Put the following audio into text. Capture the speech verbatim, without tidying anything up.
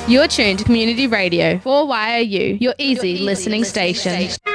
You're tuned to Community Radio, four Y R U, your easy listening station.